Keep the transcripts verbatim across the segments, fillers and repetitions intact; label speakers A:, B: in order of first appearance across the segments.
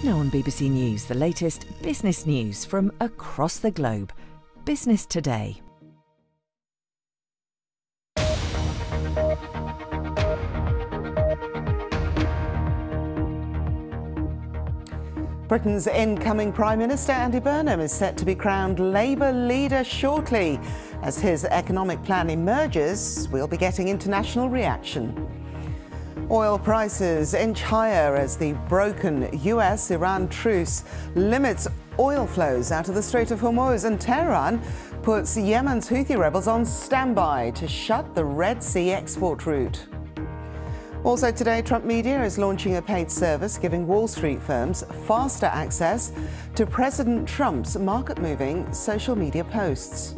A: Now on B B C News, the latest business news from across the globe. Business Today.
B: Britain's incoming Prime Minister Andy Burnham is set to be crowned Labour leader shortly. As his economic plan emerges, we'll be getting international reaction. Oil prices inch higher as the broken U S Iran truce limits oil flows out of the Strait of Hormuz, and Tehran puts Yemen's Houthi rebels on standby to shut the Red Sea export route. Also today, Trump Media is launching a paid service giving Wall Street firms faster access to President Trump's market-moving social media posts.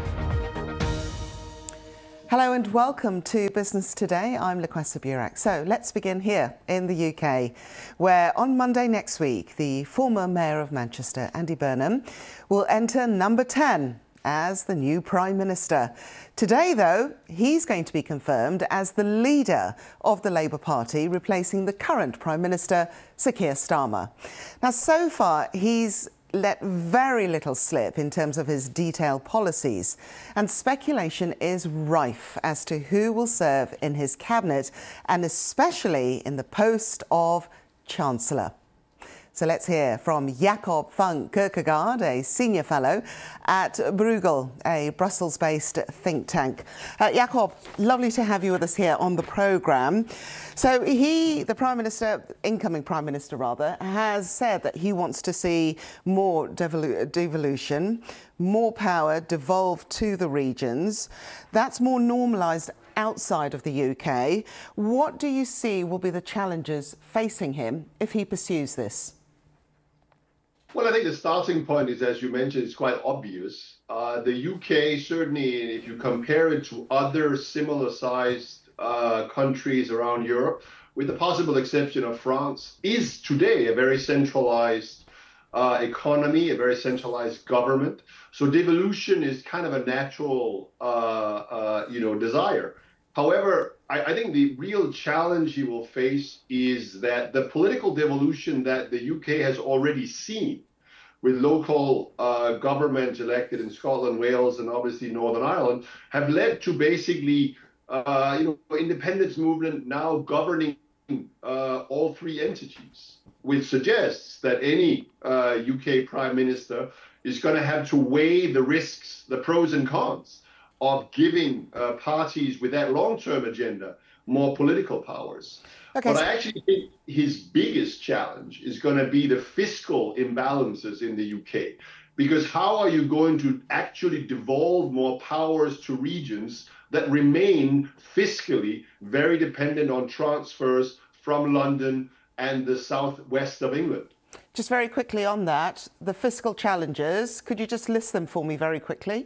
B: Hello and welcome to Business Today. I'm Laquessa Burak. So let's begin here in the U K, where on Monday next week, the former Mayor of Manchester, Andy Burnham, will enter number ten as the new Prime Minister. Today, though, he's going to be confirmed as the leader of the Labour Party, replacing the current Prime Minister, Sir Keir Starmer. Now, so far, he's let very little slip in terms of his detailed policies, and speculation is rife as to who will serve in his cabinet, and especially in the post of Chancellor. So let's hear from Jacob van Kierkegaard, a senior fellow at Bruegel, a Brussels-based think tank. Uh, Jacob, lovely to have you with us here on the programme. So he, the Prime Minister, incoming Prime Minister rather, has said that he wants to see more devolu- devolution, more power devolved to the regions. That's more normalised outside of the U K. What do you see will be the challenges facing him if he pursues this?
C: Well, I think the starting point is, as you mentioned, it's quite obvious. Uh, the U K, certainly, if you compare it to other similar-sized uh, countries around Europe, with the possible exception of France, is today a very centralized uh, economy, a very centralized government. So devolution is kind of a natural, uh, uh, you know, desire. However, I, I think the real challenge he will face is that the political devolution that the U K has already seen, with local uh, government elected in Scotland, Wales, and obviously Northern Ireland, have led to basically, uh, you know, independence movement now governing uh, all three entities, which suggests that any uh, U K Prime Minister is going to have to weigh the risks, the pros and cons of giving uh, parties with that long-term agenda more political powers. Okay, but so I actually think his biggest challenge is going to be the fiscal imbalances in the U K. Because how are you going to actually devolve more powers to regions that remain fiscally very dependent on transfers from London and the southwest of England?
B: Just very quickly on that, the fiscal challenges, could you just list them for me very quickly?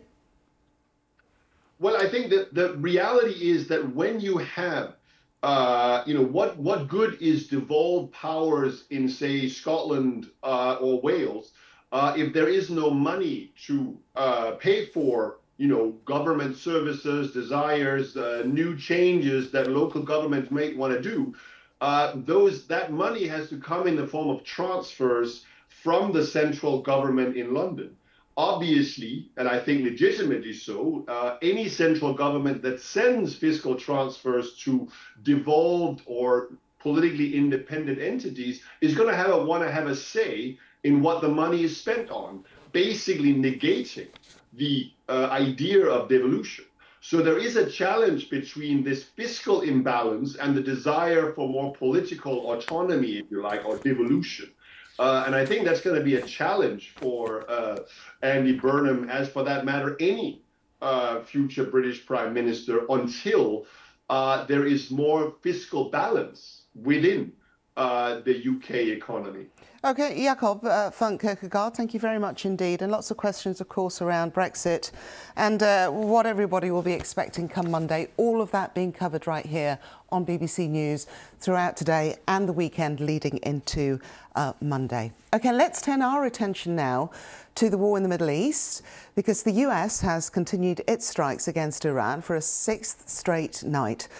C: Well, I think that the reality is that when you have, uh, you know, what what good is devolved powers in, say, Scotland uh, or Wales, uh, if there is no money to uh, pay for, you know, government services, desires, uh, new changes that local governments might want to do, uh, those that money has to come in the form of transfers from the central government in London. Obviously, and I think legitimately so, uh, any central government that sends fiscal transfers to devolved or politically independent entities is going to have a, want to have a say in what the money is spent on, basically negating the uh, idea of devolution. So there is a challenge between this fiscal imbalance and the desire for more political autonomy, if you like, or devolution. Uh, and I think that's going to be a challenge for uh, Andy Burnham, as for that matter, any uh, future British Prime Minister, until uh, there is more fiscal balance within uh, the U K economy.
B: OK, Jacob uh, van Kierkegaard, thank you very much indeed. And lots of questions, of course, around Brexit and uh, what everybody will be expecting come Monday. All of that being covered right here on B B C News throughout today and the weekend leading into uh, Monday. OK, let's turn our attention now to the war in the Middle East, because the U S has continued its strikes against Iran for a sixth straight night.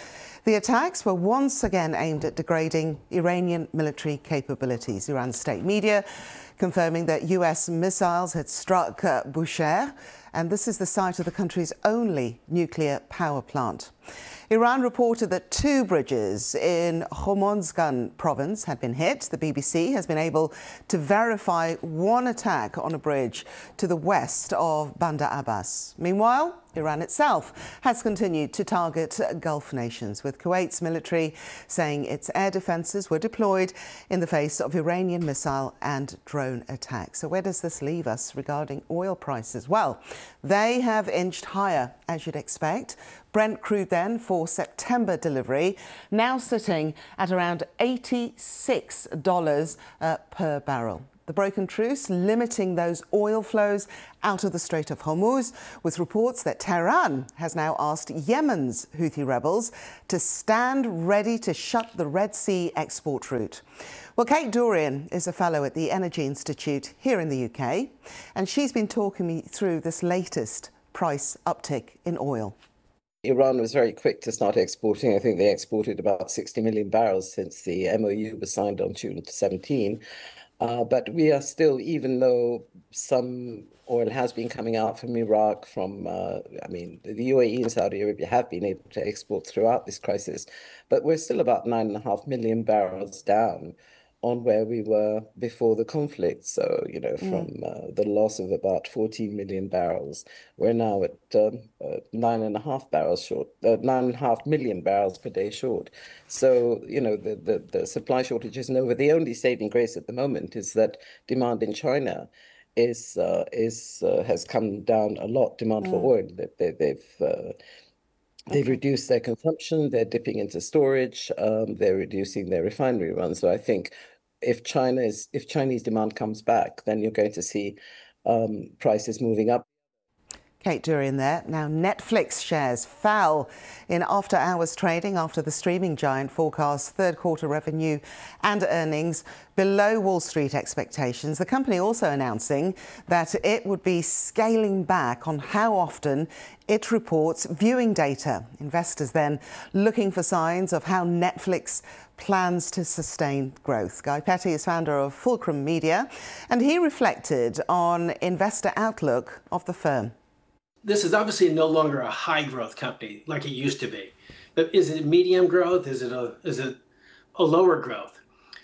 B: The attacks were once again aimed at degrading Iranian military capabilities. Iran's state media confirming that U S missiles had struck uh, Bushehr, and this is the site of the country's only nuclear power plant. Iran reported that two bridges in Hormozgan province had been hit. The B B C has been able to verify one attack on a bridge to the west of Bandar Abbas. Meanwhile, Iran itself has continued to target Gulf nations, with Kuwait's military saying its air defences were deployed in the face of Iranian missile and drone attacks. So where does this leave us regarding oil prices? Well, they have inched higher, as you'd expect. Brent crude then for September delivery now sitting at around eighty-six dollars uh, per barrel. The broken truce limiting those oil flows out of the Strait of Hormuz, with reports that Tehran has now asked Yemen's Houthi rebels to stand ready to shut the Red Sea export route. Well, Kate Dorian is a fellow at the Energy Institute here in the U K, and she's been talking me through this latest price uptick in oil.
D: Iran was very quick to start exporting. I think they exported about sixty million barrels since the M O U was signed on June seventeenth. Uh, but we are still, even though some oil has been coming out from Iraq, from, uh, I mean, the U A E and Saudi Arabia have been able to export throughout this crisis, but we're still about nine and a half million barrels down on where we were before the conflict. So, you know, from mm. uh, the loss of about fourteen million barrels, we're now at um, uh, nine and a half barrels short, uh, nine and a half million barrels per day short. So, you know, the, the, the supply shortage isn't over. The only saving grace at the moment is that demand in China is uh, is uh, has come down a lot. Demand mm. for oil, they, they, they've uh, They've okay. reduced their consumption, they're dipping into storage, um, they're reducing their refinery runs. So I think if China is, if Chinese demand comes back, then you're going to see um, prices moving up.
B: Kate Dorian there. Now, Netflix shares fell in after-hours trading after the streaming giant forecast third-quarter revenue and earnings below Wall Street expectations. The company also announcing that it would be scaling back on how often it reports viewing data. Investors then looking for signs of how Netflix plans to sustain growth. Guy Petty is founder of Fulcrum Media, and he reflected on investor outlook of the firm.
E: This is obviously no longer a high growth company like it used to be. But is it medium growth? Is it a is it a lower growth?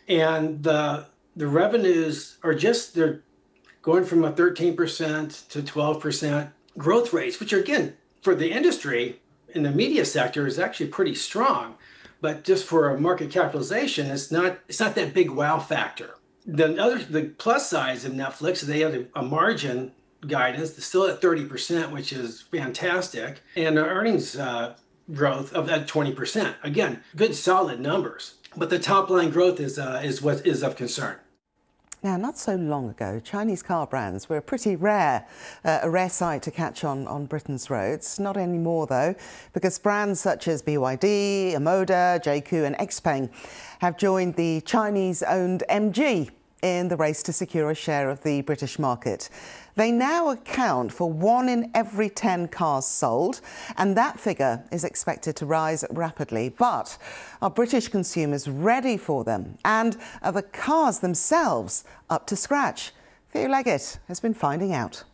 E: And the the revenues are just, they're going from a thirteen percent to twelve percent growth rates, which are, again, for the industry in the media sector is actually pretty strong. But just for a market capitalization, it's not it's not that big wow factor. The other the plus sides of Netflix, they have a, a margin guidance, still at thirty percent, which is fantastic, and our earnings uh, growth of that twenty percent. Again, good solid numbers, but the top line growth is uh, is what is of concern.
B: Now, not so long ago, Chinese car brands were a pretty rare, uh, a rare sight to catch on, on Britain's roads. Not anymore, though, because brands such as B Y D, Omoda, J Q and Xpeng have joined the Chinese-owned M G in the race to secure a share of the British market. They now account for one in every ten cars sold, and that figure is expected to rise rapidly. But are British consumers ready for them? And are the cars themselves up to scratch? Theo Leggett has been finding out.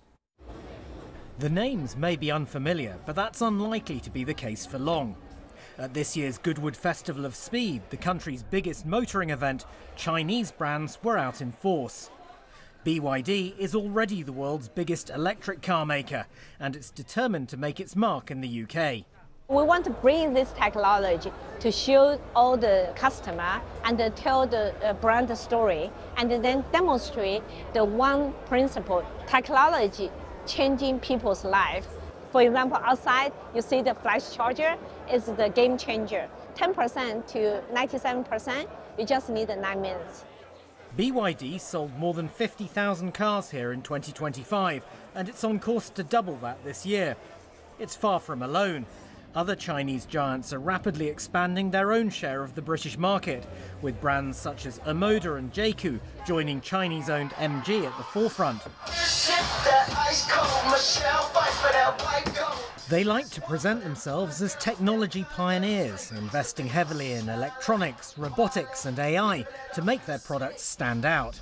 F: The names may be unfamiliar, but that's unlikely to be the case for long. At this year's Goodwood Festival of Speed, the country's biggest motoring event, Chinese brands were out in force. B Y D is already the world's biggest electric car maker, and it's determined to make its mark in the U K.
G: We want to bring this technology to show all the customer and tell the brand story, and then demonstrate the one principle, technology changing people's life. For example, outside, you see the flash charger is the game changer. ten percent to ninety-seven percent, you just need nine minutes.
F: B Y D sold more than fifty thousand cars here in twenty twenty-five, and it's on course to double that this year. It's far from alone. Other Chinese giants are rapidly expanding their own share of the British market, with brands such as Omoda and J Q joining Chinese-owned M G at the forefront. They like to present themselves as technology pioneers, investing heavily in electronics, robotics and A I to make their products stand out.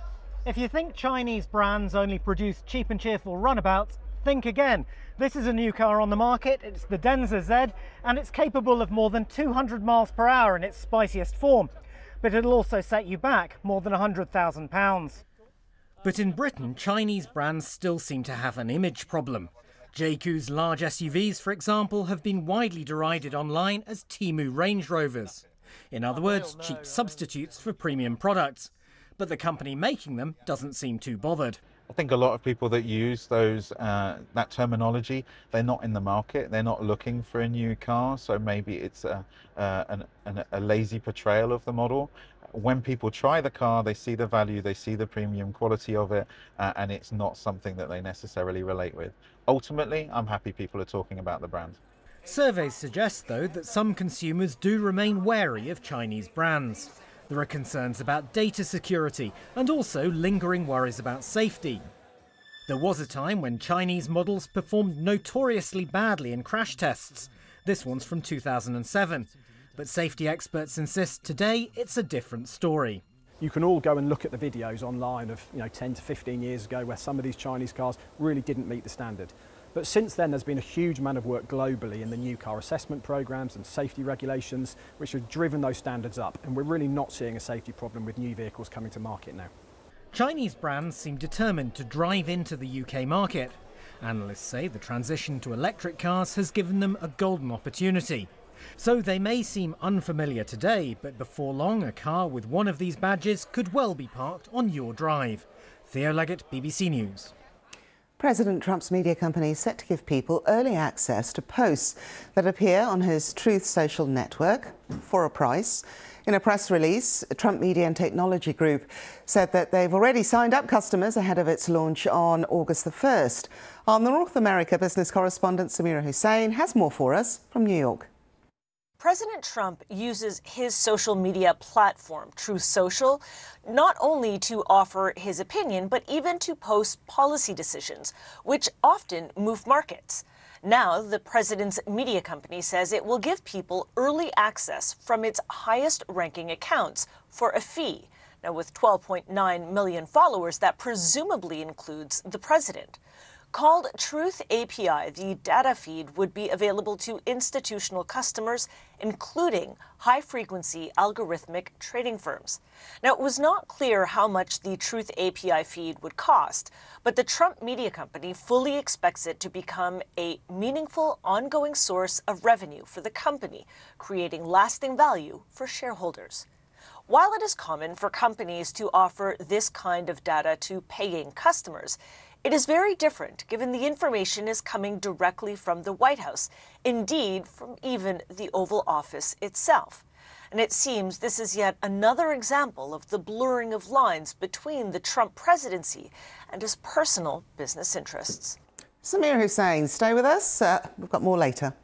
F: If you think Chinese brands only produce cheap and cheerful runabouts, think again. This is a new car on the market. It's the Denza Z, and it's capable of more than two hundred miles per hour in its spiciest form. But it'll also set you back more than one hundred thousand pounds. But in Britain, Chinese brands still seem to have an image problem. J Q's large S U Vs, for example, have been widely derided online as Temu Range Rovers. In other words, cheap substitutes for premium products. But the company making them doesn't seem too bothered.
H: I think a lot of people that use those uh, that terminology, they're not in the market, they're not looking for a new car, so maybe it's a, uh, an, an, a lazy portrayal of the model. When people try the car, they see the value, they see the premium quality of it, uh, and it's not something that they necessarily relate with. Ultimately, I'm happy people are talking about the brand.
F: Surveys suggest, though, that some consumers do remain wary of Chinese brands. There are concerns about data security and also lingering worries about safety. There was a time when Chinese models performed notoriously badly in crash tests. This one's from two thousand seven. But safety experts insist today it's a different story.
I: You can all go and look at the videos online of, you know, ten to fifteen years ago where some of these Chinese cars really didn't meet the standard. But since then, there's been a huge amount of work globally in the new car assessment programs and safety regulations, which have driven those standards up. And we're really not seeing a safety problem with new vehicles coming to market now.
F: Chinese brands seem determined to drive into the U K market. Analysts say the transition to electric cars has given them a golden opportunity. So they may seem unfamiliar today, but before long, a car with one of these badges could well be parked on your drive. Theo Leggett, B B C News.
B: President Trump's media company is set to give people early access to posts that appear on his Truth Social network for a price. In a press release, Trump Media and Technology Group said that they've already signed up customers ahead of its launch on August the first. Our North America business correspondent Samira Hussain has more for us from New York.
J: President Trump uses his social media platform, Truth Social, not only to offer his opinion, but even to post policy decisions, which often move markets. Now, the president's media company says it will give people early access from its highest-ranking accounts for a fee. Now, with twelve point nine million followers, that presumably includes the president. Called Truth A P I, the data feed would be available to institutional customers, including high-frequency algorithmic trading firms. Now, it was not clear how much the Truth A P I feed would cost, but the Trump media company fully expects it to become a meaningful, ongoing source of revenue for the company, creating lasting value for shareholders. While it is common for companies to offer this kind of data to paying customers, it is very different given the information is coming directly from the White House, indeed from even the Oval Office itself. And it seems this is yet another example of the blurring of lines between the Trump presidency and his personal business interests.
B: Samira Hussain, stay with us. Uh, we've got more later.